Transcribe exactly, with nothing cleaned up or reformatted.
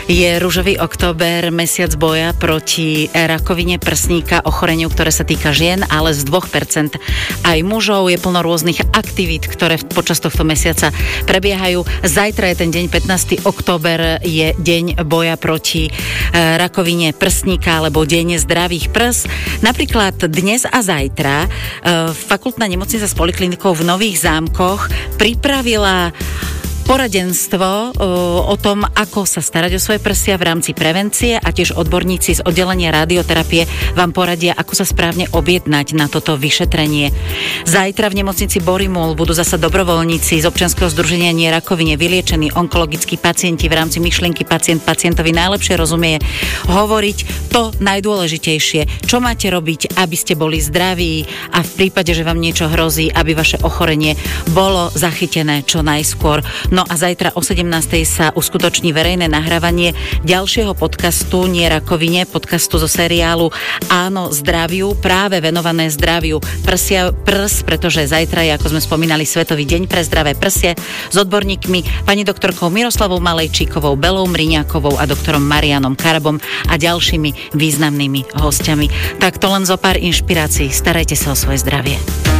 Je ružový október, mesiac boja proti rakovine prsníka, ochoreniu, ktoré sa týka žien, ale z dvoch percent aj mužov. Je plno rôznych aktivít, ktoré počas tohto mesiaca prebiehajú. Zajtra je ten deň pätnásteho október, je deň boja proti rakovine prsníka alebo deň zdravých prs. Napríklad dnes a zajtra Fakultná nemocnica s poliklinikou v Nových Zámkoch pripravila poradenstvo o tom, ako sa starať o svoje prsia v rámci prevencie, a tiež odborníci z oddelenia radioterapie vám poradia, ako sa správne objednať na toto vyšetrenie. Zajtra v nemocnici Borimol budú zasa dobrovoľníci z občianskeho združenia Nie rakovine vyliečení onkologickí pacienti. V rámci myšlienky pacient pacientovi najlepšie rozumie hovoriť to najdôležitejšie, čo máte robiť, aby ste boli zdraví, a v prípade, že vám niečo hrozí, aby vaše ochorenie bolo zachytené čo najskôr. No a zajtra o sedemnástej sa uskutoční verejné nahrávanie ďalšieho podcastu Nie rakovine, podcastu zo seriálu Áno zdraviu, práve venované zdraviu prsia, prs, pretože zajtra je, ako sme spomínali, Svetový deň pre zdravé prsie, s odborníkmi pani doktorkou Miroslavou Malejčíkovou, Belou Mriňákovou a doktorom Marianom Karabom a ďalšími významnými hostiami. Tak to len zo pár inšpirácií. Starajte sa o svoje zdravie.